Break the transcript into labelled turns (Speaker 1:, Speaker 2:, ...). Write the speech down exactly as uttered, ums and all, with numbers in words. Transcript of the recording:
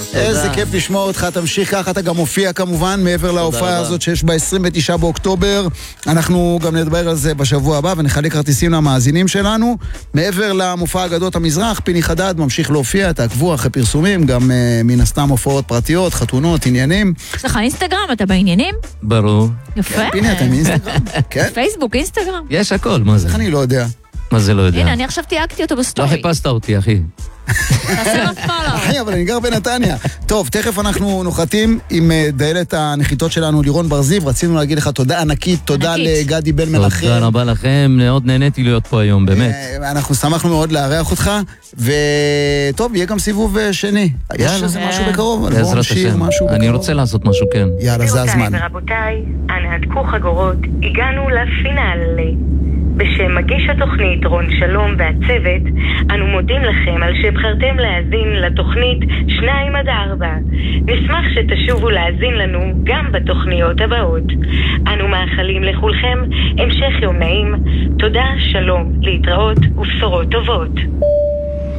Speaker 1: איזה כיף לשמוע אותך, תמשיך ככה, אתה גם מופיע כמובן מעבר להופעה הזאת שיש ב-עשרים ותשעה באוקטובר. אנחנו גם נדבר על זה בשבוע הבא ונחלק כרטיסים למאזינים שלנו. מעבר למופע אגדות המזרח, פיני חדד ממשיך להופיע, תעקבו אחרי פרסומים, גם uh, מן הסתם הופעות פרטיות, חתונות, עניינים.
Speaker 2: יש לך אינסטגרם, אתה בעניינים?
Speaker 3: ברור.
Speaker 2: יפה.
Speaker 1: פיני, אתה מאינסטגרם? כן?
Speaker 2: פייסבוק, אינסטגרם.
Speaker 3: יש הכל, מה זה?
Speaker 1: איך אני לא יודע?
Speaker 3: מה זה לא יודע?
Speaker 2: הנה, אני עכשיו תייגתי אותו
Speaker 3: לא
Speaker 2: בסטורי.
Speaker 3: חיפשת אותי, אחי.
Speaker 2: תעשה לו פולו.
Speaker 1: אחי, אבל אני גר בנתניה. טוב, תכף אנחנו נוחתים עם דיילת הנחיתות שלנו, לירון בר זיו. רצינו להגיד לך תודה ענקית, תודה לגדי בן מנחם.
Speaker 3: תודה רבה לכם, מאוד נהניתי להיות פה היום, באמת.
Speaker 1: אנחנו שמחנו מאוד לארח אותך, וטוב, יהיה גם סיבוב שני. יש איזה משהו בקרוב? אלבום, שיר, משהו בקרוב?
Speaker 3: אני רוצה לעשות משהו, כן.
Speaker 1: יאללה, זה הזמן.
Speaker 4: ורבותיי, אנא הדקו חגורות, הגענו לפינאלי. בשם מגיש התוכנית רון שלום והצוות, אנו מודים לכם על שבחרתם להאזין לתוכנית שניים עד ארבע. נשמח שתשובו להאזין לנו גם בתוכניות הבאות. אנו מאחלים לכולכם המשך יום נעים. תודה, שלום, להתראות ובשורות טובות.